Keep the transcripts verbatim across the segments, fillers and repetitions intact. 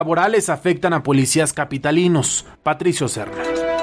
laborales afectan a policías capitalinos. Patricio Serna.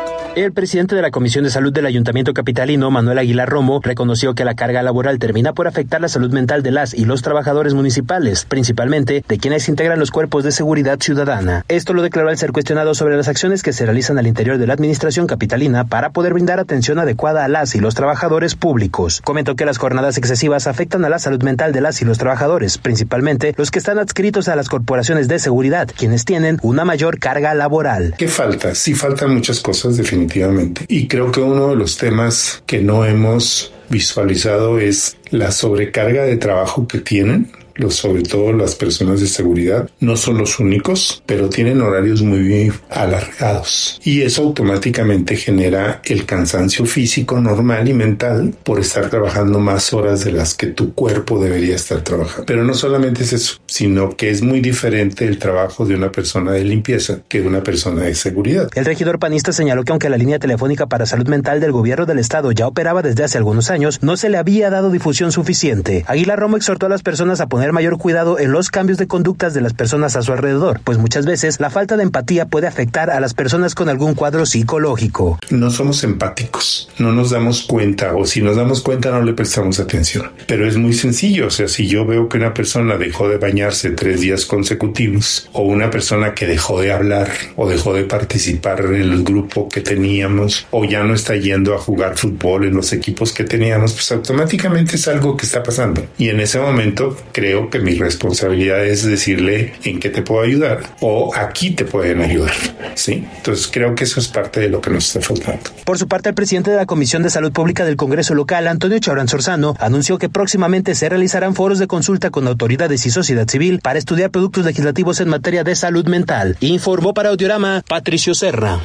El presidente de la Comisión de Salud del Ayuntamiento capitalino, Manuel Aguilar Romo, reconoció que la carga laboral termina por afectar la salud mental de las y los trabajadores municipales, principalmente de quienes integran los cuerpos de seguridad ciudadana. Esto lo declaró al ser cuestionado sobre las acciones que se realizan al interior de la administración capitalina para poder brindar atención adecuada a las y los trabajadores públicos. Comentó que las jornadas excesivas afectan a la salud mental de las y los trabajadores, principalmente los que están adscritos a las corporaciones de seguridad, quienes tienen una mayor carga laboral. ¿Qué falta? Sí faltan muchas cosas, definitivamente. Y creo que uno de los temas que no hemos visualizado es la sobrecarga de trabajo que tienen, los, sobre todo las personas de seguridad. No son los únicos, pero tienen horarios muy alargados. Y eso automáticamente genera el cansancio físico normal y mental por estar trabajando más horas de las que tu cuerpo debería estar trabajando. Pero no solamente es eso, sino que es muy diferente el trabajo de una persona de limpieza que de una persona de seguridad. El regidor panista señaló que aunque la línea telefónica para salud mental del gobierno del estado ya operaba desde hace algunos años, no se le había dado difusión suficiente. Aguilar Romo exhortó a las personas a poner mayor cuidado en los cambios de conductas de las personas a su alrededor, pues muchas veces la falta de empatía puede afectar a las personas con algún cuadro psicológico. No somos empáticos, no nos damos cuenta, o si nos damos cuenta no le prestamos atención. Pero es muy sencillo, o sea, si yo veo que una persona dejó de bañarse tres días consecutivos, o una persona que dejó de hablar, o dejó de participar en el grupo que teníamos, o ya no está yendo a jugar fútbol en los equipos que teníamos, pues automáticamente es algo que está pasando. Y en ese momento creo que mi responsabilidad es decirle en qué te puedo ayudar o aquí te pueden ayudar, ¿sí? Entonces creo que eso es parte de lo que nos está faltando. Por su parte, el presidente de la Comisión de Salud Pública del Congreso local, Antonio Chaurán Sorzano, anunció que próximamente se realizarán foros de consulta con autoridades y sociedad civil para estudiar productos legislativos en materia de salud mental. Informó para Audiorama Patricio Serra.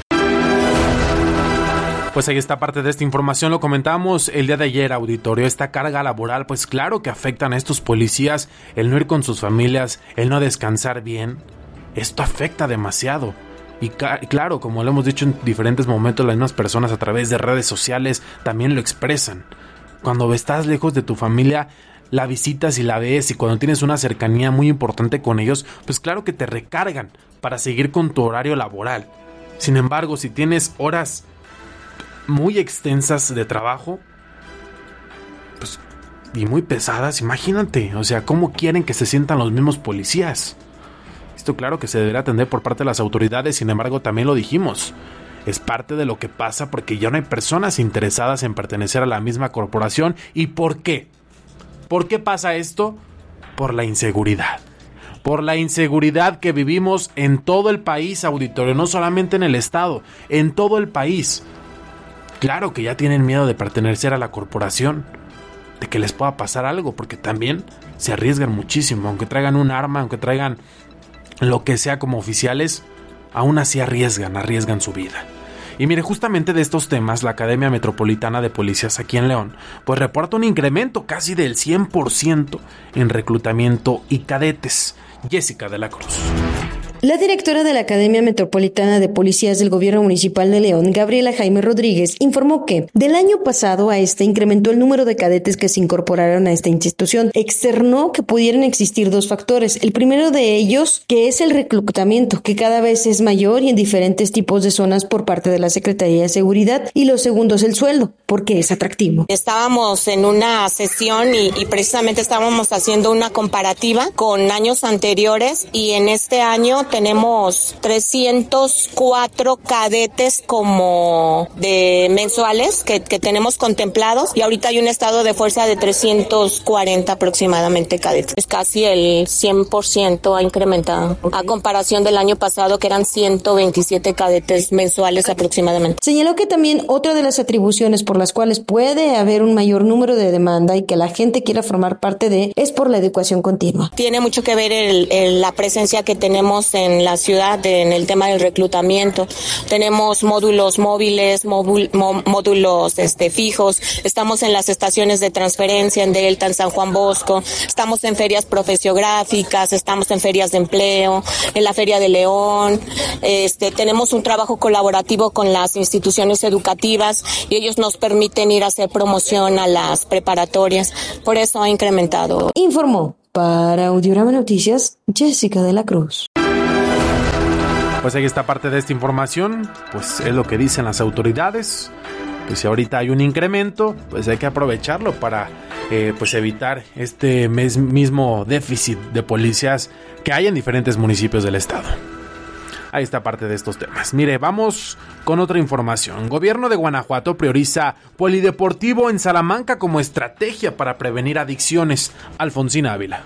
Pues ahí está parte de esta información, lo comentamos el día de ayer, auditorio. Esta carga laboral, pues claro que afectan a estos policías, el no ir con sus familias, el no descansar bien. Esto afecta demasiado. Y ca- claro, como lo hemos dicho en diferentes momentos, las mismas personas a través de redes sociales también lo expresan. Cuando estás lejos de tu familia, la visitas y la ves, y cuando tienes una cercanía muy importante con ellos, pues claro que te recargan para seguir con tu horario laboral. Sin embargo, si tienes horas muy extensas de trabajo, pues, y muy pesadas, imagínate, o sea, ¿cómo quieren que se sientan los mismos policías? Esto claro que se deberá atender por parte de las autoridades, sin embargo también lo dijimos, es parte de lo que pasa porque ya no hay personas interesadas en pertenecer a la misma corporación. ¿Y por qué? ¿Por qué pasa esto? Por la inseguridad. Por la inseguridad que vivimos en todo el país, auditorio, no solamente en el estado, en todo el país. Claro que ya tienen miedo de pertenecer a la corporación, de que les pueda pasar algo, porque también se arriesgan muchísimo, aunque traigan un arma, aunque traigan lo que sea como oficiales, aún así arriesgan, arriesgan su vida. Y mire, justamente de estos temas, la Academia Metropolitana de Policías aquí en León, pues reporta un incremento casi del cien por ciento en reclutamiento y cadetes. Jessica de la Cruz. La directora de la Academia Metropolitana de Policías del Gobierno Municipal de León, Gabriela Jaime Rodríguez, informó que del año pasado a este incrementó el número de cadetes que se incorporaron a esta institución. Externó que pudieran existir dos factores. El primero de ellos, que es el reclutamiento, que cada vez es mayor y en diferentes tipos de zonas por parte de la Secretaría de Seguridad. Y lo segundo es el sueldo, porque es atractivo. Estábamos en una sesión y, y precisamente estábamos haciendo una comparativa con años anteriores, y en este año tenemos trescientos cuatro cadetes como de mensuales que, que tenemos contemplados, y ahorita hay un estado de fuerza de trescientos cuarenta aproximadamente cadetes. Es casi el cien por ciento ha incrementado, okay, a comparación del año pasado, que eran ciento veintisiete cadetes mensuales aproximadamente. Señaló que también otra de las atribuciones por las cuales puede haber un mayor número de demanda y que la gente quiera formar parte de es por la educación continua. Tiene mucho que ver el, el, la presencia que tenemos en en la ciudad en el tema del reclutamiento. Tenemos módulos móviles, móvul, mó, módulos este, fijos, estamos en las estaciones de transferencia en Delta, en San Juan Bosco, estamos en ferias profesiográficas, estamos en ferias de empleo, en la Feria de León, este, tenemos un trabajo colaborativo con las instituciones educativas y ellos nos permiten ir a hacer promoción a las preparatorias, por eso ha incrementado. Informó para Audiorama Noticias Jessica de la Cruz. Pues ahí está parte de esta información, pues es lo que dicen las autoridades, que si ahorita hay un incremento, pues hay que aprovecharlo para eh, pues evitar este mes mismo déficit de policías que hay en diferentes municipios del estado. Ahí está parte de estos temas. Mire, vamos con otra información. Gobierno de Guanajuato prioriza polideportivo en Salamanca como estrategia para prevenir adicciones. Alfonsina Ávila.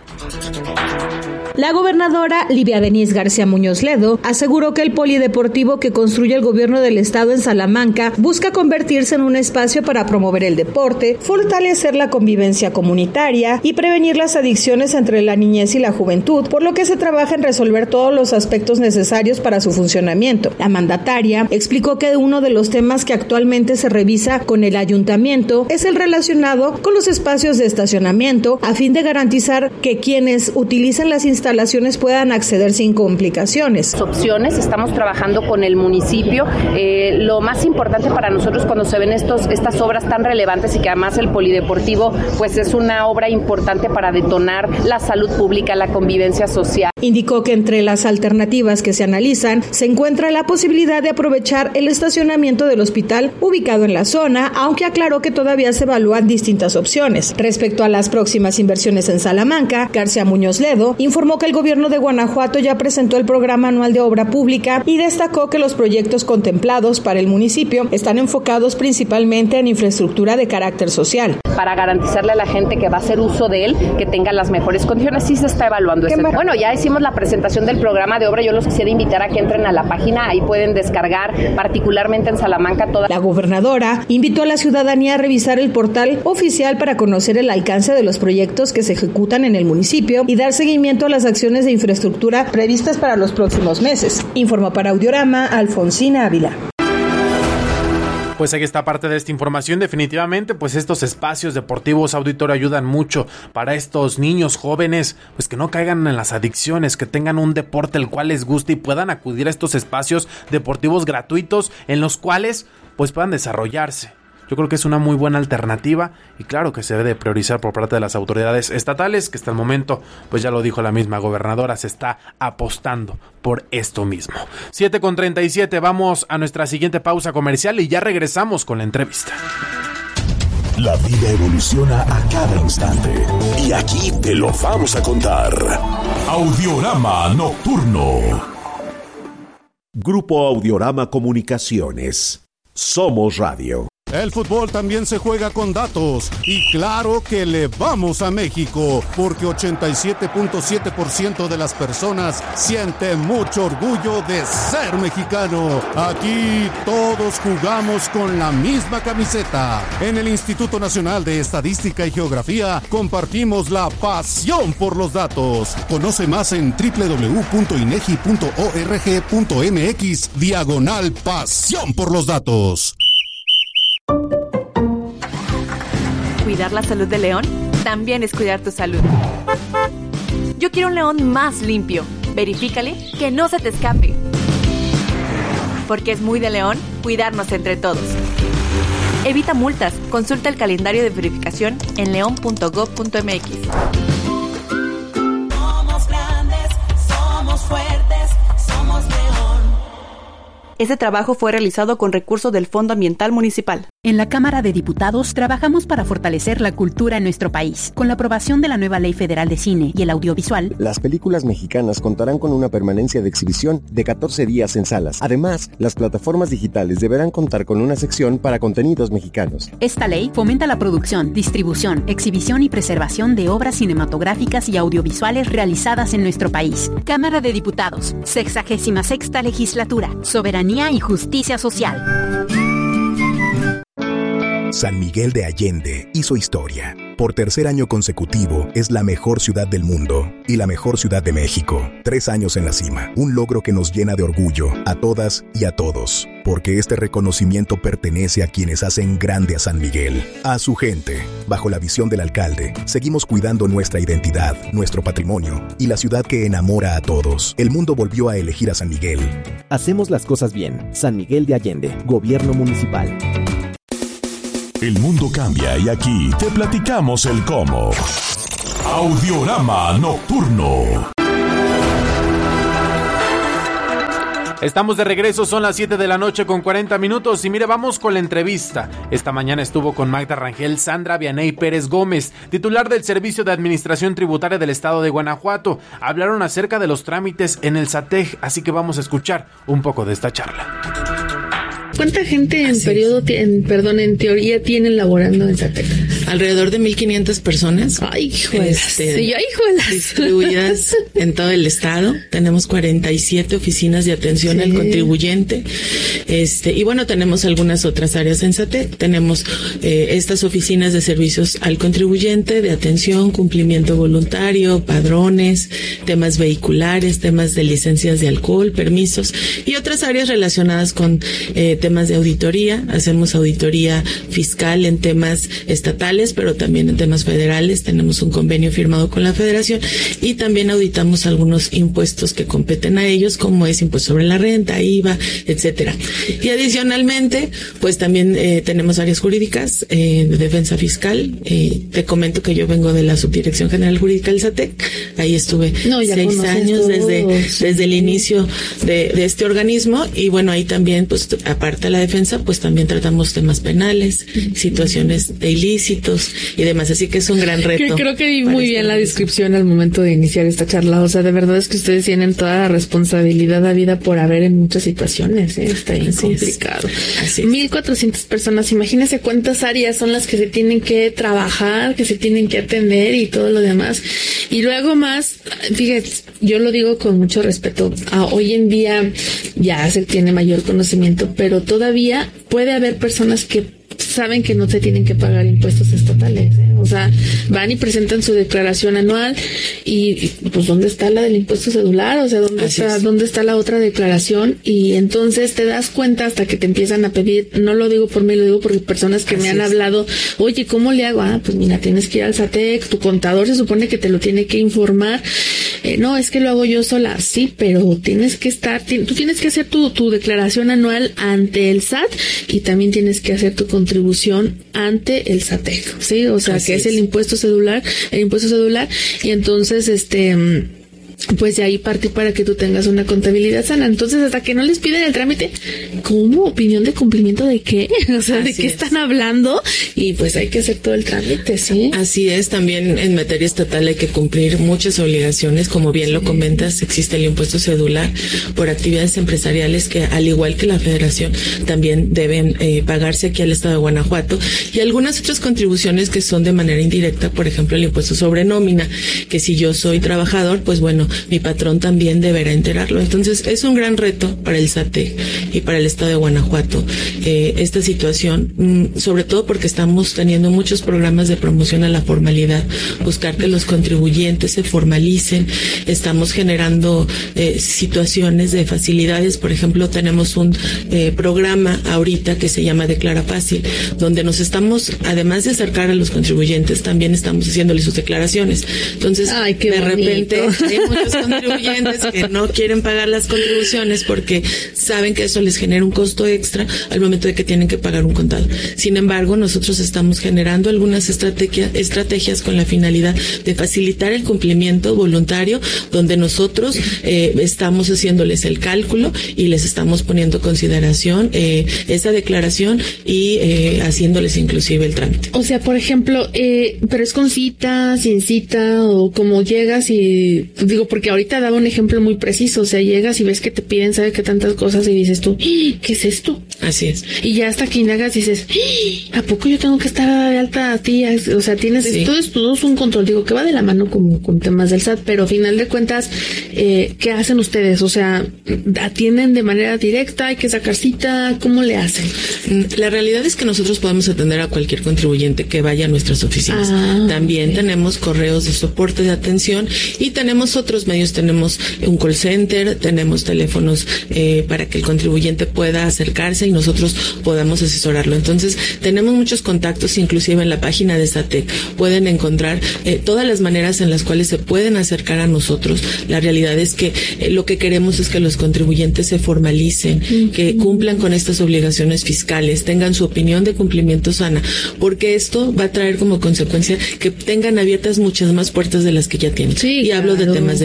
La gobernadora Livia Denise García Muñoz Ledo aseguró que el polideportivo que construye el gobierno del estado en Salamanca busca convertirse en un espacio para promover el deporte, fortalecer la convivencia comunitaria y prevenir las adicciones entre la niñez y la juventud, por lo que se trabaja en resolver todos los aspectos necesarios para su funcionamiento. La mandataria explicó que uno de los temas que actualmente se revisa con el ayuntamiento es el relacionado con los espacios de estacionamiento, a fin de garantizar que quienes utilizan las instalaciones instalaciones puedan acceder sin complicaciones. Opciones, estamos trabajando con el municipio. Eh, lo más importante para nosotros cuando se ven estos, estas obras tan relevantes y que además el polideportivo pues es una obra importante para detonar la salud pública, la convivencia social. Indicó que entre las alternativas que se analizan se encuentra la posibilidad de aprovechar el estacionamiento del hospital ubicado en la zona, aunque aclaró que todavía se evalúan distintas opciones. Respecto a las próximas inversiones en Salamanca, García Muñoz Ledo informó que el gobierno de Guanajuato ya presentó el programa anual de obra pública y destacó que los proyectos contemplados para el municipio están enfocados principalmente en infraestructura de carácter social. Para garantizarle a la gente que va a hacer uso de él, que tenga las mejores condiciones, sí se está evaluando eso. Bueno, ya hicimos la presentación del programa de obra, yo los quisiera invitar a que entren a la página, ahí pueden descargar particularmente en Salamanca toda. La gobernadora invitó a la ciudadanía a revisar el portal oficial para conocer el alcance de los proyectos que se ejecutan en el municipio y dar seguimiento a las acciones de infraestructura previstas para los próximos meses. Informó para Audiorama Alfonsina Ávila. Pues aquí está parte de esta información. Definitivamente, pues estos espacios deportivos, auditorio, ayudan mucho para estos niños jóvenes, pues que no caigan en las adicciones, que tengan un deporte el cual les guste y puedan acudir a estos espacios deportivos gratuitos en los cuales pues puedan desarrollarse. Yo creo que es una muy buena alternativa y claro que se debe priorizar por parte de las autoridades estatales, que hasta el momento, pues ya lo dijo la misma gobernadora, se está apostando por esto mismo. siete con treinta y siete, vamos a nuestra siguiente pausa comercial y ya regresamos con la entrevista. La vida evoluciona a cada instante y aquí te lo vamos a contar. Audiorama Nocturno. Grupo Audiorama Comunicaciones. Somos Radio. El fútbol también se juega con datos y claro que le vamos a México porque ochenta y siete punto siete por ciento de las personas siente mucho orgullo de ser mexicano. Aquí todos jugamos con la misma camiseta. En el Instituto Nacional de Estadística y Geografía compartimos la pasión por los datos. Conoce más en doble u doble u doble u punto inegi punto org punto mx diagonal pasión por los datos. Cuidar la salud del león también es cuidar tu salud. Yo quiero un león más limpio. Verifícale que no se te escape. Porque es muy de león cuidarnos entre todos. Evita multas. Consulta el calendario de verificación en león punto gob punto mx. Somos grandes, somos fuertes, somos león. Este trabajo fue realizado con recursos del Fondo Ambiental Municipal. En la Cámara de Diputados trabajamos para fortalecer la cultura en nuestro país. Con la aprobación de la nueva Ley Federal de Cine y el Audiovisual, las películas mexicanas contarán con una permanencia de exhibición de catorce días en salas. Además, las plataformas digitales deberán contar con una sección para contenidos mexicanos. Esta ley fomenta la producción, distribución, exhibición y preservación de obras cinematográficas y audiovisuales realizadas en nuestro país. Cámara de Diputados, sexagésima sexta legislatura, soberanía y justicia social. San Miguel de Allende hizo historia. Por tercer año consecutivo es la mejor ciudad del mundo y la mejor ciudad de México. Tres años en la cima, un logro que nos llena de orgullo a todas y a todos, porque este reconocimiento pertenece a quienes hacen grande a San Miguel, a su gente. Bajo la visión del alcalde, seguimos cuidando nuestra identidad, nuestro patrimonio y la ciudad que enamora a todos. El mundo volvió a elegir a San Miguel. Hacemos las cosas bien. San Miguel de Allende, Gobierno Municipal. El mundo cambia y aquí te platicamos el cómo. Audiorama Nocturno. Estamos de regreso, son las siete de la noche con cuarenta minutos y mire, vamos con la entrevista. Esta mañana estuvo con Magda Rangel Sandra Vianey Pérez Gómez, titular del Servicio de Administración Tributaria del Estado de Guanajuato. Hablaron acerca de los trámites en el SATEG, así que vamos a escuchar un poco de esta charla. ¿Cuánta gente en Así periodo, en, perdón, en teoría tienen laborando en SATEG? Alrededor de mil quinientas personas. Ay, hijuelas. Este, sí, hijuelas. Distribuidas en todo el estado. Tenemos cuarenta y siete oficinas de atención sí. al contribuyente. Este, y bueno, tenemos algunas otras áreas en SATEG. Tenemos eh, estas oficinas de servicios al contribuyente, de atención, cumplimiento voluntario, padrones, temas vehiculares, temas de licencias de alcohol, permisos y otras áreas relacionadas con eh, temas de auditoría. Hacemos auditoría fiscal en temas estatales, pero también en temas federales. Tenemos un convenio firmado con la Federación y también auditamos algunos impuestos que competen a ellos, como es impuesto sobre la renta, I V A, etcétera. Y adicionalmente, pues también eh, tenemos áreas jurídicas, eh, de defensa fiscal. Eh, te comento que yo vengo de la Subdirección General Jurídica del SATEG. Ahí estuve no, seis años desde, desde el inicio de, de este organismo y bueno, ahí también, pues aparte de la defensa, pues también tratamos temas penales, situaciones de ilícitos y demás, así que es un gran reto. Creo que vi muy bien la descripción al momento de iniciar esta charla, o sea, de verdad es que ustedes tienen toda la responsabilidad habida por haber en muchas situaciones, ¿eh? Está bien complicado. mil cuatrocientas personas, imagínense cuántas áreas son las que se tienen que trabajar, que se tienen que atender y todo lo demás. Y luego más, fíjate, yo lo digo con mucho respeto, ah, hoy en día ya se tiene mayor conocimiento, pero todavía puede haber personas que saben que no se tienen que pagar impuestos estatales, ¿eh? O sea, van y presentan su declaración anual y, y pues ¿dónde está la del impuesto cedular? O sea, ¿dónde Así está es. dónde está la otra declaración? Y entonces te das cuenta hasta que te empiezan a pedir, no lo digo por mí, lo digo por personas que Así me han es. hablado, oye, ¿cómo le hago? Ah, pues mira, tienes que ir al SATEG, tu contador se supone que te lo tiene que informar. Eh, no, es que lo hago yo sola. Sí, pero tienes que estar, t- tú tienes que hacer tu, tu declaración anual ante el S A T y también tienes que hacer tu contribución ante el SATEG, ¿sí? O sea, Así que es. es el impuesto cedular, el impuesto cedular, y entonces, este, pues de ahí parte para que tú tengas una contabilidad sana. Entonces, hasta que no les piden el trámite, ¿cómo? ¿Opinión de cumplimiento de qué? O sea, ¿de Así qué es. están hablando? Y pues hay que hacer todo el trámite, ¿sí? Así es, también en materia estatal hay que cumplir muchas obligaciones, como bien sí. lo comentas, existe el impuesto cedular por actividades empresariales que, al igual que la Federación, también deben eh, pagarse aquí al Estado de Guanajuato, y algunas otras contribuciones que son de manera indirecta, por ejemplo, el impuesto sobre nómina, que si yo soy trabajador, pues bueno, mi patrón también deberá enterarlo. Entonces, es un gran reto para el SATEG y para el Estado de Guanajuato eh, esta situación, mmm, sobre todo porque estamos teniendo muchos programas de promoción a la formalidad, buscar que los contribuyentes se formalicen. Estamos generando eh, situaciones de facilidades. Por ejemplo, tenemos un eh, programa ahorita que se llama Declara Fácil, donde nos estamos, además de acercar a los contribuyentes, también estamos haciéndoles sus declaraciones. Entonces, Ay, qué de bonito. repente hay muchos contribuyentes que no quieren pagar las contribuciones porque saben que eso les genera un costo extra al momento de que tienen que pagar un contado. Sin embargo, nosotros estamos generando algunas estrategia, estrategias con la finalidad de facilitar el cumplimiento voluntario, donde nosotros eh, estamos haciéndoles el cálculo y les estamos poniendo consideración eh, esa declaración y eh, haciéndoles inclusive el trámite. O sea, por ejemplo, eh, pero es con cita, sin cita, o como llegas y digo, porque ahorita daba un ejemplo muy preciso, o sea, llegas y ves que te piden, sabe qué tantas cosas y dices tú, ¿qué es esto? Así es. Y ya hasta que indagas dices, ¿a poco yo tengo que estar de alta a ti? O sea, tienes, sí. todo es, todo es un control, digo, que va de la mano con, con temas del S A T, pero a final de cuentas, eh, ¿qué hacen ustedes? O sea, ¿atienden de manera directa? ¿Hay que sacar cita? ¿Cómo le hacen? La realidad es que nosotros podemos atender a cualquier contribuyente que vaya a nuestras oficinas. Ah, También okay. tenemos correos de soporte de atención y tenemos otros medios, tenemos un call center, tenemos teléfonos eh, para que el contribuyente pueda acercarse y nosotros podamos asesorarlo. Entonces, tenemos muchos contactos, inclusive en la página de SATEG pueden encontrar eh, todas las maneras en las cuales se pueden acercar a nosotros. La realidad es que eh, lo que queremos es que los contribuyentes se formalicen, uh-huh. que cumplan con estas obligaciones fiscales, tengan su opinión de cumplimiento sana, porque esto va a traer como consecuencia que tengan abiertas muchas más puertas de las que ya tienen. Sí, y claro. hablo de temas de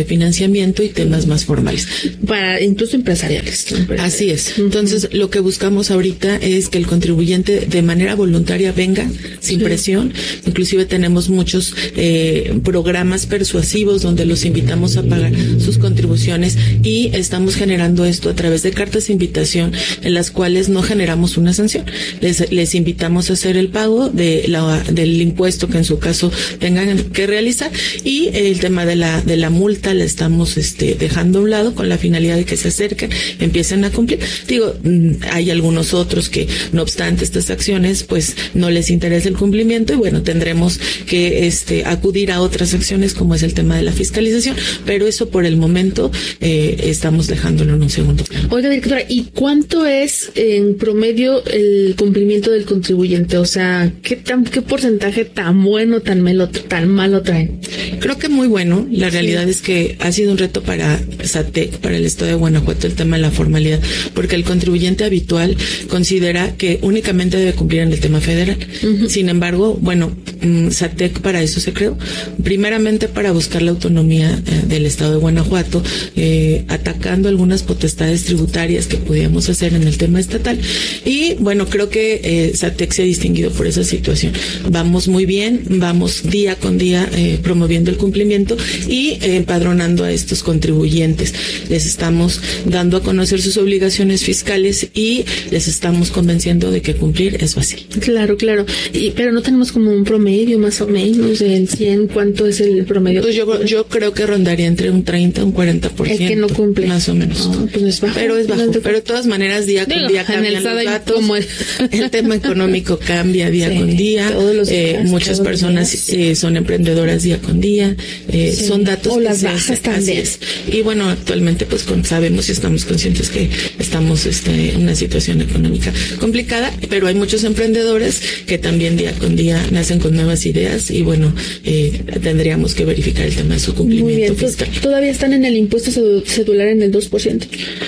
de financiamiento y temas más formales. Para incluso empresariales. Así es. Entonces, uh-huh. lo que buscamos ahorita es que el contribuyente de manera voluntaria venga sin sí. presión. Inclusive tenemos muchos eh, programas persuasivos donde los invitamos a pagar sus contribuciones y estamos generando esto a través de cartas de invitación en las cuales no generamos una sanción. Les, les invitamos a hacer el pago de la, del impuesto que en su caso tengan que realizar y el tema de la de la multa la estamos este dejando a un lado con la finalidad de que se acerquen, empiecen a cumplir. Digo, hay algunos otros que no obstante estas acciones pues no les interesa el cumplimiento y bueno, tendremos que este acudir a otras acciones como es el tema de la fiscalización, pero eso por el momento eh, estamos dejándolo en un segundo plano. Oiga, directora, ¿y cuánto es en promedio el cumplimiento del contribuyente? O sea, ¿qué tan qué porcentaje tan bueno, tan malo, tan malo traen? Creo que muy bueno. La realidad sí. es que ha sido un reto para SATEC, para el Estado de Guanajuato, el tema de la formalidad, porque el contribuyente habitual considera que únicamente debe cumplir en el tema federal. Uh-huh. Sin embargo, bueno, SATEC para eso se creó. Primeramente para buscar la autonomía eh, del Estado de Guanajuato, eh, atacando algunas potestades tributarias que podíamos hacer en el tema estatal. Y bueno, creo que eh, SATEC se ha distinguido por esa situación. Vamos muy bien, vamos día con día eh, promoviendo el cumplimiento y eh, empadronando a estos contribuyentes. Les estamos dando a conocer sus obligaciones fiscales y les estamos convenciendo de que cumplir es fácil. Claro, claro. Y, pero no tenemos como un promedio más o menos en cien, ¿cuánto es el promedio? Pues yo, yo creo que rondaría entre un treinta, un cuarenta por ciento. El que no cumple. Más o menos. Oh, pues es bajo. Pero es bajo. Pero de todas maneras, día con Digo, día cambian los datos. Como el... el tema económico cambia día sí, con día. Todos los eh, días, muchas todos personas eh, son emprendedoras día con día. Eh, sí. Son datos o que las se bajas hacen, también. Así es. Y bueno, actualmente pues con, sabemos y estamos conscientes que estamos este, en una situación económica complicada, pero hay muchos emprendedores que también día con día nacen con nuevas ideas y bueno, eh, tendríamos que verificar el tema de su cumplimiento fiscal. ¿Todavía están en el impuesto cedular en el dos por ciento?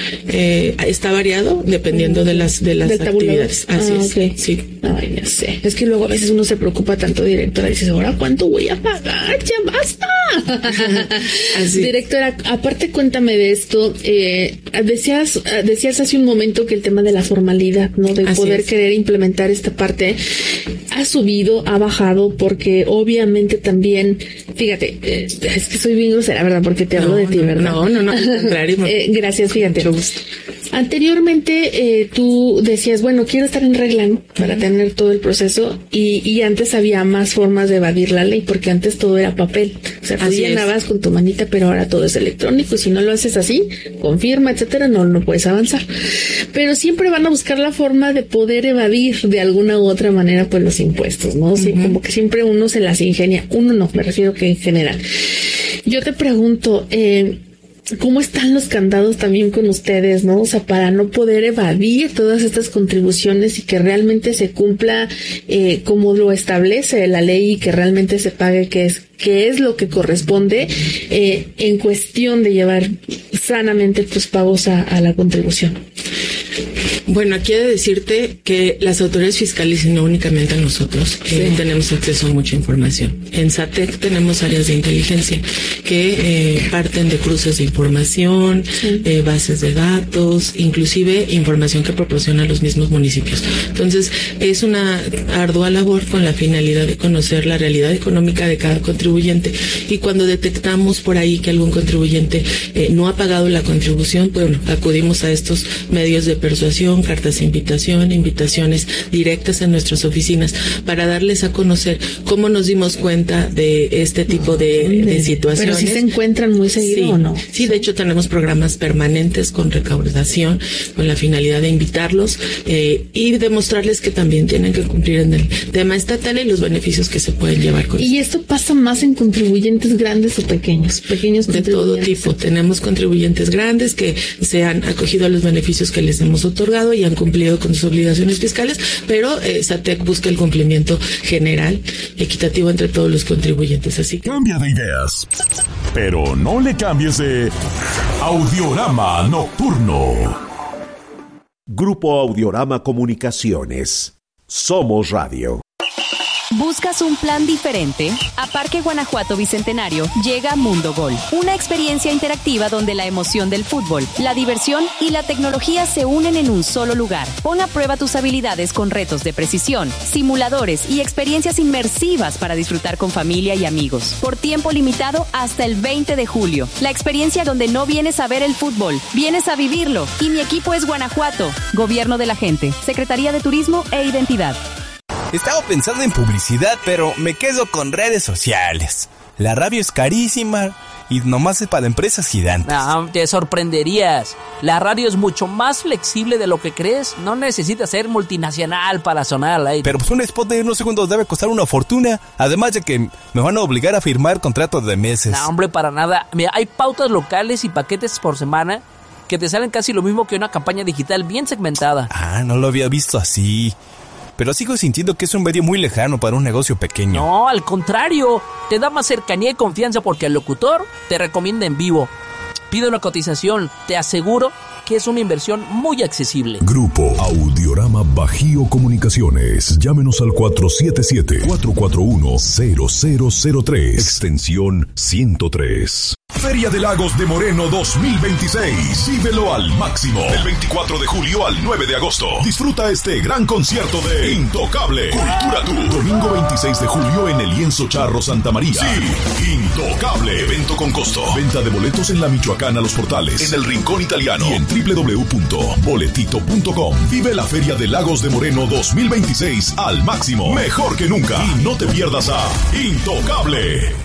Eh, está variado dependiendo uh, de las de las actividades. Así ah, es. Okay. Sí. Ay, ya sé. Es que luego a veces uno se preocupa tanto, directora, y dices, ¿ahora cuánto voy a pagar? ¡Ya basta! Así. Directora, aparte cuéntame de esto. Eh, decías, decías hace un momento que el tema de la formalidad, ¿no? De Así poder es. querer implementar esta parte ha subido, ha bajado, porque obviamente también, fíjate, eh, es que soy bien grosera, ¿verdad? Porque te no, hablo de ti, no, ¿verdad? No, no, no, al contrario. eh, gracias, fíjate. Anteriormente eh, tú decías, bueno, quiero estar en regla, ¿no? Para uh-huh. tener todo el proceso y, y antes había más formas de evadir la ley porque antes todo era papel. O sea, tú llenabas con tu manita, pero ahora todo es electrónico y si no lo haces así, confirma, etcétera, no, no puedes avanzar. Pero siempre van a buscar la forma de poder evadir de alguna u otra manera pues los impuestos, ¿no? Uh-huh. Sí, como que siempre uno se las ingenia. Uno no, me refiero que en general. Yo te pregunto, eh, ¿cómo están los candados también con ustedes, no? O sea, para no poder evadir todas estas contribuciones y que realmente se cumpla eh, como lo establece la ley y que realmente se pague, que es que es lo que corresponde eh, en cuestión de llevar sanamente tus pagos a, a la contribución. Bueno, aquí he de decirte que las autoridades fiscales y no únicamente nosotros sí. eh, tenemos acceso a mucha información. En SATEC tenemos áreas de inteligencia que eh, parten de cruces de información, sí. eh, bases de datos, inclusive información que proporcionan los mismos municipios. Entonces, es una ardua labor con la finalidad de conocer la realidad económica de cada contribuyente y cuando detectamos por ahí que algún contribuyente eh, no ha pagado la contribución, pues bueno, acudimos a estos medios de persuasión, cartas de invitación, invitaciones directas en nuestras oficinas para darles a conocer cómo nos dimos cuenta de este tipo de, de situaciones. Pero si se encuentran muy seguido, sí, ¿o no? Sí, de hecho tenemos programas permanentes con recaudación, con la finalidad de invitarlos eh, y demostrarles que también tienen que cumplir en el tema estatal y los beneficios que se pueden llevar con ¿Y esto pasa más en contribuyentes grandes o pequeños? Pequeños de todo tipo. Tenemos contribuyentes grandes que se han acogido a los beneficios que les hemos otorgado y han cumplido con sus obligaciones fiscales, pero eh, SATEC busca el cumplimiento general, equitativo entre todos los contribuyentes. Así que cambia de ideas, pero no le cambies de Audiorama Nocturno. Grupo Audiorama Comunicaciones. Somos Radio. ¿Buscas un plan diferente? A Parque Guanajuato Bicentenario llega Mundo Gol, una experiencia interactiva donde la emoción del fútbol, la diversión y la tecnología se unen en un solo lugar. Pon a prueba tus habilidades con retos de precisión, simuladores y experiencias inmersivas para disfrutar con familia y amigos. Por tiempo limitado hasta el veinte de julio. La experiencia donde no vienes a ver el fútbol, vienes a vivirlo. Y mi equipo es Guanajuato. Gobierno de la gente, Secretaría de Turismo e Identidad. Estaba pensando en publicidad, pero me quedo con redes sociales. La radio es carísima y nomás es para empresas gigantes. No, te sorprenderías. La radio es mucho más flexible de lo que crees. No necesitas ser multinacional para sonar al aire. Pero pues un spot de unos segundos debe costar una fortuna. Además de que me van a obligar a firmar contratos de meses. No, hombre, para nada. Mira, hay pautas locales y paquetes por semana que te salen casi lo mismo que una campaña digital bien segmentada. Ah, no lo había visto así. Pero sigo sintiendo que es un medio muy lejano para un negocio pequeño. No, al contrario. Te da más cercanía y confianza porque el locutor te recomienda en vivo. Pide una cotización. Te aseguro que es una inversión muy accesible. Grupo Audiorama Bajío Comunicaciones. Llámenos al cuatro siete siete, cuatro cuatro uno, cero cero cero tres. Extensión ciento tres. Feria de Lagos de Moreno dos mil veintiséis. Vívelo al máximo. Del veinticuatro de julio al nueve de agosto. Disfruta este gran concierto de Intocable. Cultura Tour. Domingo veintiséis de julio en el Lienzo Charro Santa María. Sí, Intocable. Evento con costo. Venta de boletos en la Michoacana Los Portales. En el Rincón Italiano. Y en doble u doble u doble u punto boletito punto com. Vive la Feria de Lagos de Moreno dos mil veintiséis al máximo. Mejor que nunca. Y no te pierdas a Intocable.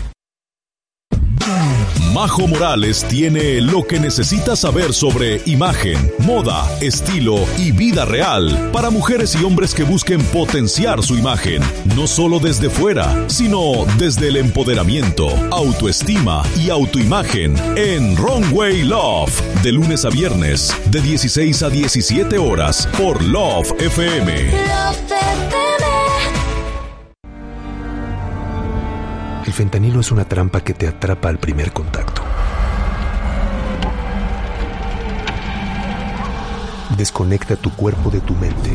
Majo Morales tiene lo que necesitas saber sobre imagen, moda, estilo y vida real para mujeres y hombres que busquen potenciar su imagen, no solo desde fuera, sino desde el empoderamiento, autoestima y autoimagen en Runway Love, de lunes a viernes, de dieciséis a diecisiete horas por Love F M. Love F M. El fentanilo es una trampa que te atrapa al primer contacto. Desconecta tu cuerpo de tu mente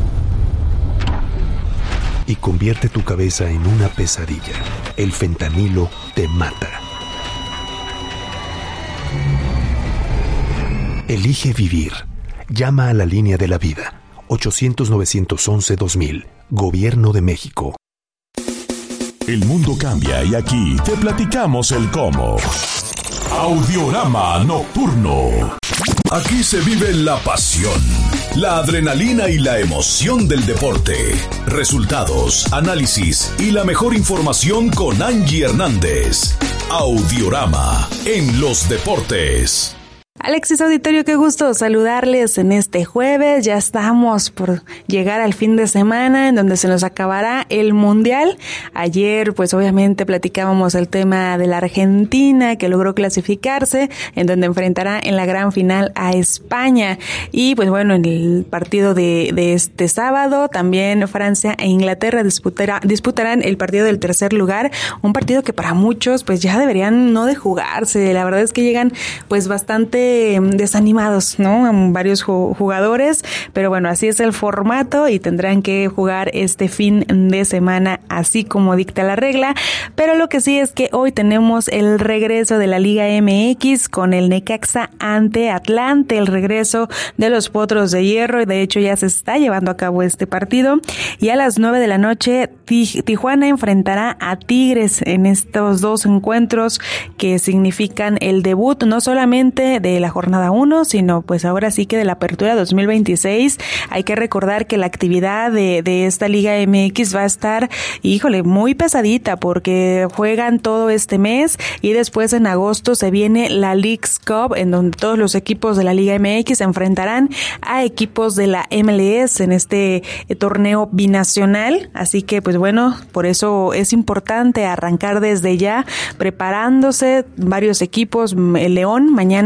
y convierte tu cabeza en una pesadilla. El fentanilo te mata. Elige vivir. Llama a la línea de la vida. ochocientos, novecientos once, dos mil. Gobierno de México. El mundo cambia y aquí te platicamos el cómo. Audiorama Nocturno. Aquí se vive la pasión, la adrenalina y la emoción del deporte. Resultados, análisis y la mejor información con Angie Hernández. Audiorama en los deportes. Alexis Auditorio, qué gusto saludarles en este jueves. Ya estamos por llegar al fin de semana en donde se nos acabará el Mundial. Ayer, pues obviamente platicábamos el tema de la Argentina que logró clasificarse, en donde enfrentará en la gran final a España. Y pues bueno, en el partido de, de este sábado también Francia e Inglaterra disputará, disputarán el partido del tercer lugar. Un partido que para muchos pues ya deberían no de jugarse. La verdad es que llegan pues bastante desanimados, ¿no? Varios jugadores, pero bueno, así es el formato y tendrán que jugar este fin de semana así como dicta la regla, pero lo que sí es que hoy tenemos el regreso de la Liga M X con el Necaxa ante Atlante, el regreso de los Potros de Hierro, y de hecho ya se está llevando a cabo este partido, y a las nueve de la noche Tijuana enfrentará a Tigres en estos dos encuentros que significan el debut no solamente de la jornada uno, sino pues ahora sí que de la apertura dos mil veintiséis. Hay que recordar que la actividad de, de esta Liga M X va a estar, híjole, muy pesadita porque juegan todo este mes y después en agosto se viene la Leagues Cup, en donde todos los equipos de la Liga M X se enfrentarán a equipos de la M L S en este eh, torneo binacional. Así que pues bueno, por eso es importante arrancar desde ya preparándose varios equipos. El León mañana precisamente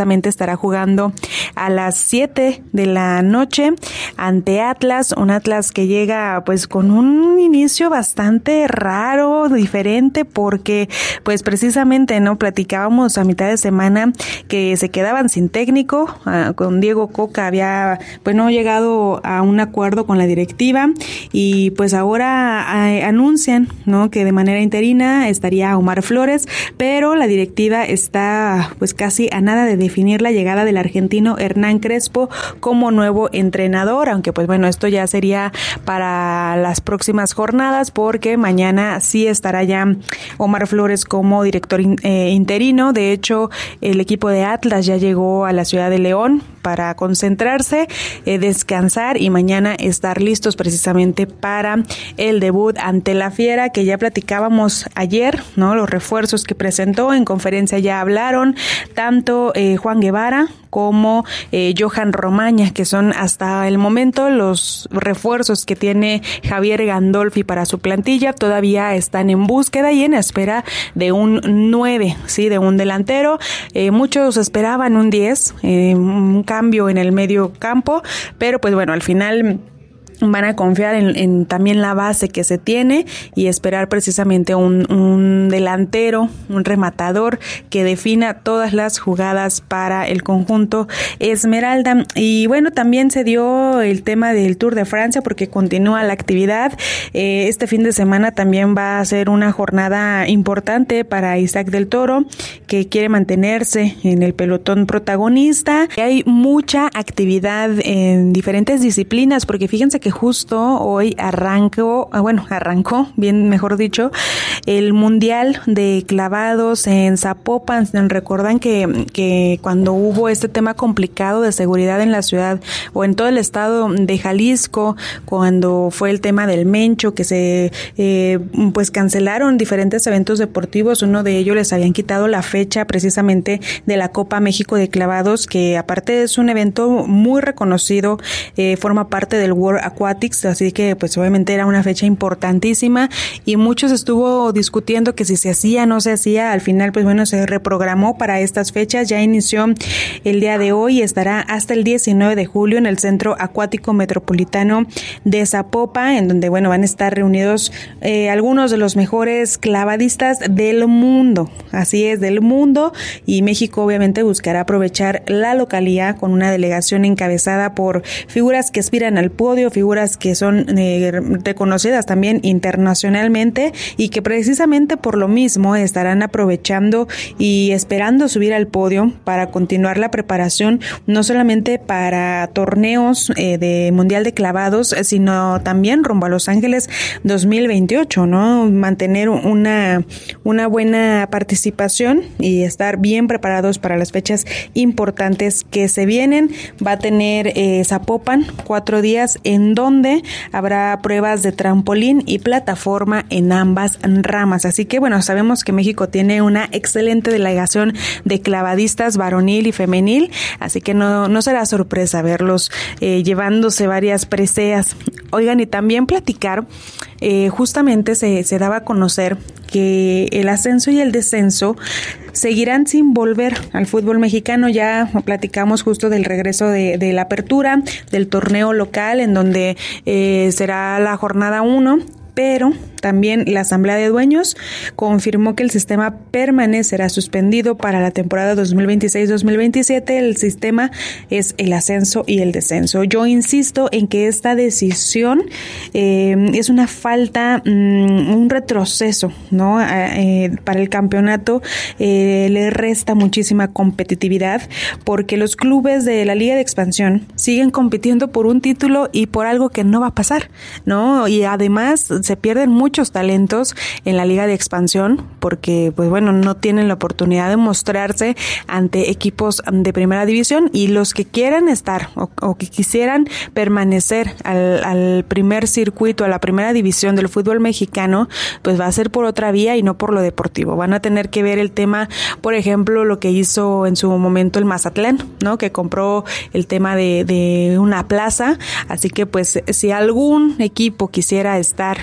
precisamente estará jugando a las siete de la noche ante Atlas, un Atlas que llega pues con un inicio bastante raro, diferente, porque pues precisamente no platicábamos a mitad de semana que se quedaban sin técnico, uh, con Diego Coca había pues no llegado a un acuerdo con la directiva y pues ahora uh, anuncian, ¿no?, que de manera interina estaría Omar Flores, pero la directiva está pues casi a nada de definir la llegada del argentino Hernán Crespo como nuevo entrenador, aunque pues bueno, esto ya sería para las próximas jornadas, porque mañana sí estará ya Omar Flores como director in, eh, interino. De hecho, el equipo de Atlas ya llegó a la ciudad de León para concentrarse, eh, descansar y mañana estar listos precisamente para el debut ante la Fiera, que ya platicábamos ayer, ¿no? Los refuerzos que presentó en conferencia ya hablaron, tanto eh, Juan Guevara como eh, Johan Romaña, que son hasta el momento los refuerzos que tiene Javier Gandolfi para su plantilla. Todavía están en búsqueda y en espera de un nueve, sí, de un delantero. Eh, muchos esperaban un diez, eh, un cambio en el medio campo, pero pues bueno, al final van a confiar en, en también la base que se tiene y esperar precisamente un, un delantero, un rematador que defina todas las jugadas para el conjunto Esmeralda. Y bueno, también se dio el tema del Tour de Francia porque continúa la actividad. Eh, este fin de semana también va a ser una jornada importante para Isaac del Toro, que quiere mantenerse en el pelotón protagonista. Hay mucha actividad en diferentes disciplinas porque fíjense que justo hoy arrancó, bueno, arrancó, bien mejor dicho, el Mundial de Clavados en Zapopan. Recuerdan que, que cuando hubo este tema complicado de seguridad en la ciudad o en todo el estado de Jalisco, cuando fue el tema del Mencho, que se eh, pues cancelaron diferentes eventos deportivos, uno de ellos les habían quitado la fecha precisamente de la Copa México de Clavados, que aparte es un evento muy reconocido, eh, forma parte del World Aquatics, así que pues obviamente era una fecha importantísima y muchos estuvo discutiendo que si se hacía o no se hacía. Al final pues bueno, se reprogramó para estas fechas, ya inició el día de hoy y estará hasta el diecinueve de julio en el Centro Acuático Metropolitano de Zapopan, en donde bueno, van a estar reunidos eh, algunos de los mejores clavadistas del mundo, así es, del mundo, y México obviamente buscará aprovechar la localía con una delegación encabezada por figuras que aspiran al podio, figuras que son eh, reconocidas también internacionalmente y que precisamente por lo mismo estarán aprovechando y esperando subir al podio para continuar la preparación, no solamente para torneos eh, de Mundial de Clavados, sino también rumbo a Los Ángeles dos mil veintiocho, ¿no? Mantener una, una buena participación y estar bien preparados para las fechas importantes que se vienen. Va a tener eh, Zapopan cuatro días en donde habrá pruebas de trampolín y plataforma en ambas ramas. Así que bueno, sabemos que México tiene una excelente delegación de clavadistas varonil y femenil, así que no, no será sorpresa verlos eh, llevándose varias preseas. Oigan, y también platicar, eh, justamente se, se daba a conocer que el ascenso y el descenso seguirán sin volver al fútbol mexicano. Ya platicamos justo del regreso de, de la apertura del torneo local, en donde eh, será la jornada uno, pero también la Asamblea de Dueños confirmó que el sistema permanecerá suspendido para la temporada dos mil veintiséis dos mil veintisiete. El sistema es el ascenso y el descenso. Yo insisto en que esta decisión eh, es una falta, um, un retroceso, ¿no? Eh, para el campeonato eh, le resta muchísima competitividad porque los clubes de la Liga de Expansión siguen compitiendo por un título y por algo que no va a pasar, ¿no? Y además se pierden muchos talentos en la Liga de Expansión porque, pues bueno, no tienen la oportunidad de mostrarse ante equipos de primera división, y los que quieran estar o, o que quisieran permanecer al, al primer circuito, a la primera división del fútbol mexicano, pues va a ser por otra vía y no por lo deportivo. Van a tener que ver el tema, por ejemplo, lo que hizo en su momento el Mazatlán, ¿no? Que compró el tema de, de una plaza. Así que pues si algún equipo quisiera estar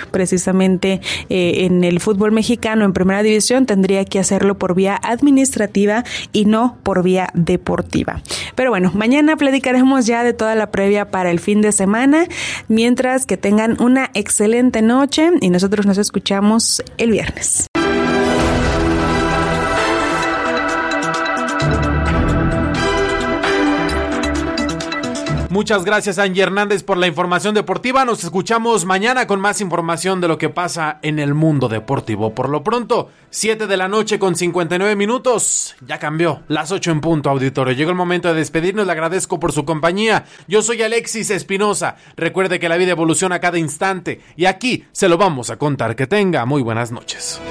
precisamente eh, en el fútbol mexicano en primera división, tendría que hacerlo por vía administrativa y no por vía deportiva. Pero bueno, mañana platicaremos ya de toda la previa para el fin de semana, mientras que tengan una excelente noche y nosotros nos escuchamos el viernes. Muchas gracias, Angie Hernández, por la información deportiva. Nos escuchamos mañana con más información de lo que pasa en el mundo deportivo. Por lo pronto, siete de la noche con cincuenta y nueve minutos. Ya cambió, las ocho en punto, auditorio. Llegó el momento de despedirnos. Le agradezco por su compañía. Yo soy Alexis Espinosa. Recuerde que la vida evoluciona a cada instante y aquí se lo vamos a contar. Que tenga muy buenas noches.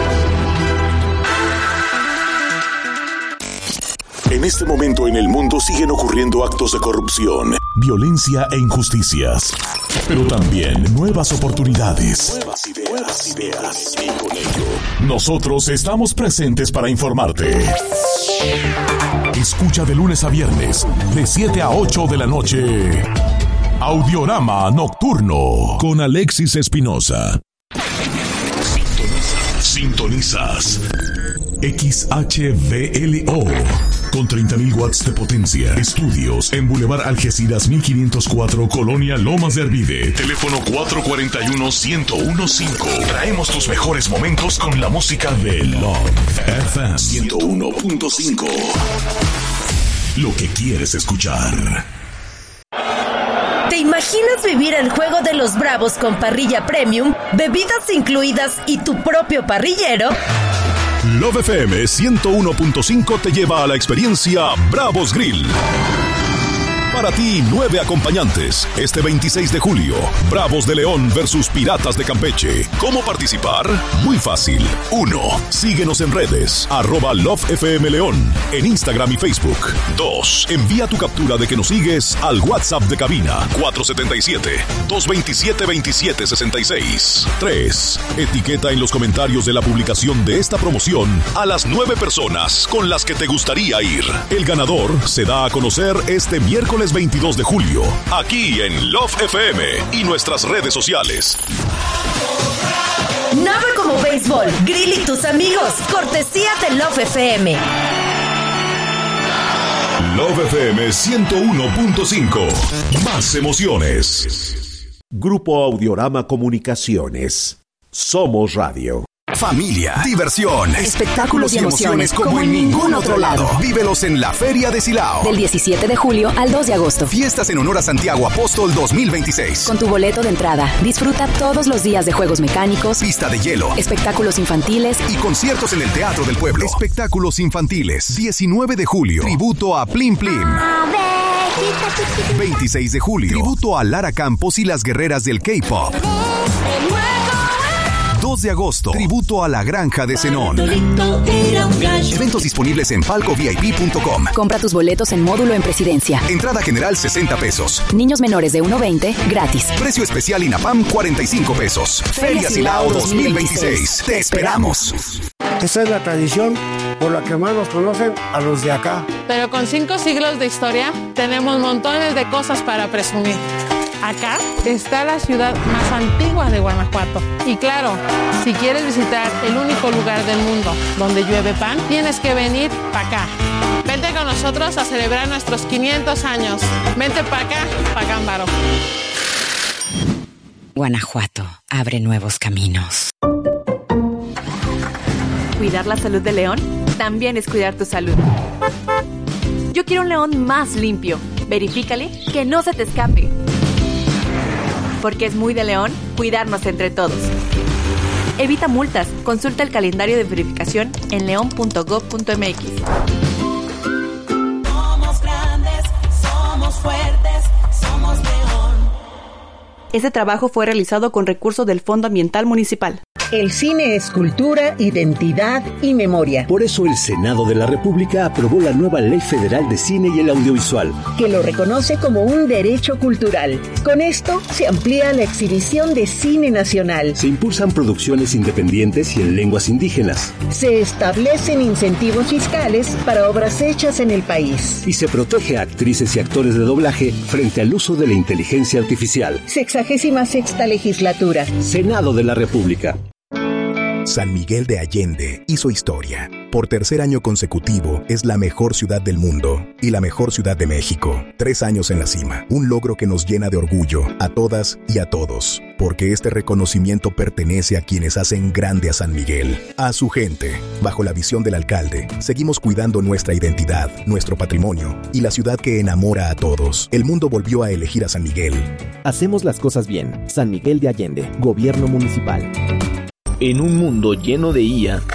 En este momento en el mundo siguen ocurriendo actos de corrupción, violencia e injusticias. Pero también nuevas oportunidades. Nuevas ideas, nuevas ideas. Y con ello, nosotros estamos presentes para informarte. Escucha de lunes a viernes, de siete a ocho de la noche. Audiorama Nocturno con Alexis Espinosa. Sintonizas. Sintonizas. X H V L O con treinta mil watts de potencia. Estudios en Boulevard Algeciras mil quinientos cuatro, Colonia Lomas de Arvide. Teléfono cuatro cuatro uno, uno cero uno cinco. Traemos tus mejores momentos con la música de Love F M ciento uno punto cinco. Lo que quieres escuchar. ¿Te imaginas vivir el juego de los Bravos con parrilla premium, bebidas incluidas y tu propio parrillero? Love F M ciento uno punto cinco te lleva a la experiencia Bravos Grill. Para ti, nueve acompañantes. Este veintiséis de julio, Bravos de León versus Piratas de Campeche. ¿Cómo participar? Muy fácil. uno. Síguenos en redes. Arroba Love F M León. En Instagram y Facebook. dos. Envía tu captura de que nos sigues al WhatsApp de cabina. cuatro siete siete, dos dos siete, dos siete seis seis. tres. Etiqueta en los comentarios de la publicación de esta promoción a las nueve personas con las que te gustaría ir. El ganador se da a conocer este miércoles veintidós de julio, aquí en Love F M y nuestras redes sociales. Nada como béisbol, Grill y tus amigos, cortesía de Love F M. Love F M ciento uno punto cinco. Más emociones. Grupo Audiorama Comunicaciones. Somos Radio. Familia, diversión, espectáculos y emociones como en ningún otro lado. Vívelos en la Feria de Silao. Del diecisiete de julio al dos de agosto. Fiestas en honor a Santiago Apóstol dos mil veintiséis. Con tu boleto de entrada, disfruta todos los días de juegos mecánicos, pista de hielo, espectáculos infantiles y conciertos en el Teatro del Pueblo. Espectáculos infantiles. diecinueve de julio. Tributo a Plim Plim. veintiséis de julio. Tributo a Lara Campos y las guerreras del K-pop. dos de agosto. Tributo a la Granja de Zenón. Eventos disponibles en palco v i p punto com. Compra tus boletos en módulo en Presidencia. Entrada general sesenta pesos. Niños menores de uno a veinte, gratis. Precio especial INAPAM cuarenta y cinco pesos. Feria Silao dos mil veintiséis. Te esperamos. Esa es la tradición por la que más nos conocen a los de acá. Pero con cinco siglos de historia, tenemos montones de cosas para presumir. Acá está la ciudad más antigua de Guanajuato. Y claro, si quieres visitar el único lugar del mundo donde llueve pan, tienes que venir para acá. Vente con nosotros a celebrar nuestros quinientos años. Vente para acá, pa' Cámbaro. Guanajuato abre nuevos caminos. Cuidar la salud de León también es cuidar tu salud. Yo quiero un León más limpio. Verifícale que no se te escape. Porque es muy de León cuidarnos entre todos. Evita multas. Consulta el calendario de verificación en león punto gob punto m x. Somos grandes, somos fuertes, somos León. Este trabajo fue realizado con recursos del Fondo Ambiental Municipal. El cine es cultura, identidad y memoria. Por eso el Senado de la República aprobó la nueva Ley Federal de Cine y el Audiovisual, que lo reconoce como un derecho cultural. Con esto se amplía la exhibición de cine nacional. Se impulsan producciones independientes y en lenguas indígenas. Se establecen incentivos fiscales para obras hechas en el país. Y se protege a actrices y actores de doblaje frente al uso de la inteligencia artificial. Sexagésima sexta legislatura. Senado de la República. San Miguel de Allende hizo historia. Por tercer año consecutivo es la mejor ciudad del mundo y la mejor ciudad de México. Tres años en la cima, un logro que nos llena de orgullo a todas y a todos, porque este reconocimiento pertenece a quienes hacen grande a San Miguel, a su gente. Bajo la visión del alcalde, seguimos cuidando nuestra identidad, nuestro patrimonio y la ciudad que enamora a todos. El mundo volvió a elegir a San Miguel. Hacemos las cosas bien. San Miguel de Allende, Gobierno Municipal. En un mundo lleno de I A,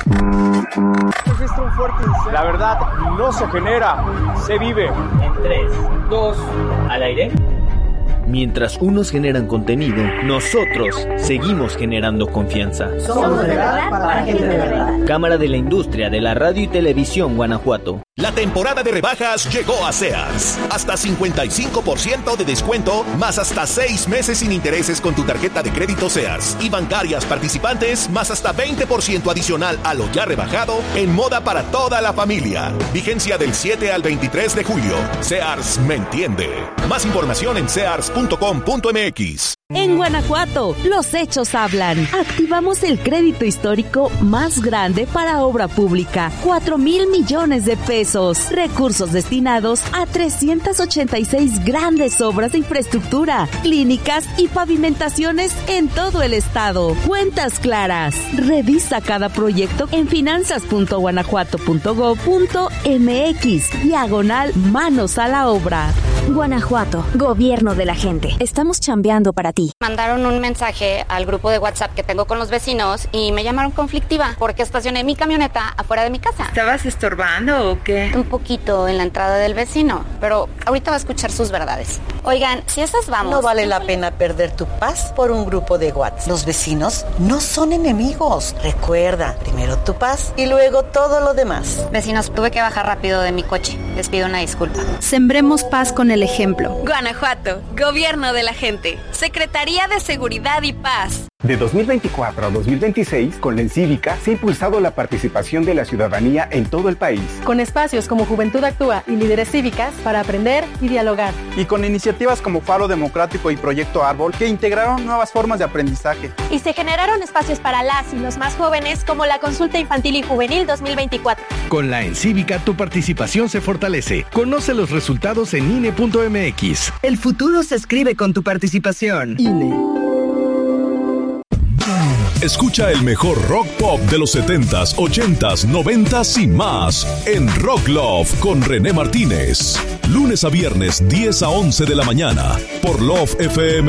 la verdad no se genera, se vive. En tres, dos, al aire. Mientras unos generan contenido, nosotros seguimos generando confianza. Somos de verdad para gente de verdad. Cámara de la Industria de la Radio y Televisión Guanajuato. La temporada de rebajas llegó a Sears. Hasta cincuenta y cinco por ciento de descuento, más hasta seis meses sin intereses con tu tarjeta de crédito Sears. Y bancarias participantes, más hasta veinte por ciento adicional a lo ya rebajado en moda para toda la familia. Vigencia del siete al veintitrés de julio. Sears me entiende. Más información en sears punto com punto m x. En Guanajuato, los hechos hablan. Activamos el crédito histórico más grande para obra pública. cuatro mil millones de pesos. Recursos destinados a trescientas ochenta y seis grandes obras de infraestructura, clínicas y pavimentaciones en todo el estado. Cuentas claras. Revisa cada proyecto en finanzas punto guanajuato punto gob punto m x. Diagonal manos a la obra. Guanajuato, gobierno de la gente. Estamos chambeando para ti. Mandaron un mensaje al grupo de WhatsApp que tengo con los vecinos y me llamaron conflictiva porque estacioné mi camioneta afuera de mi casa. ¿Estabas estorbando o qué? Un poquito en la entrada del vecino, pero ahorita va a escuchar sus verdades. Oigan, si esas vamos... No vale la pena perder tu paz por un grupo de WhatsApp. Los vecinos no son enemigos. Recuerda, primero tu paz y luego todo lo demás. Vecinos, tuve que bajar rápido de mi coche. Les pido una disculpa. Sembremos paz con el ejemplo. Guanajuato, gobierno de la gente. Secretaría de Seguridad y Paz. De dos mil veinticuatro a dos mil veintiséis, con la Encívica se ha impulsado la participación de la ciudadanía en todo el país. Con espacios como Juventud Actúa y Líderes Cívicas para aprender y dialogar. Y con iniciativas como Faro Democrático y Proyecto Árbol que integraron nuevas formas de aprendizaje. Y se generaron espacios para las y los más jóvenes como la Consulta Infantil y Juvenil dos mil veinticuatro. Con la Encívica tu participación se fortalece. Conoce los resultados en I N E punto m x. El futuro se escribe con tu participación. I N E. Escucha el mejor rock pop de los setentas, ochentas, noventas y más en Rock Love con René Martínez. Lunes a viernes, diez a once de la mañana por Love F M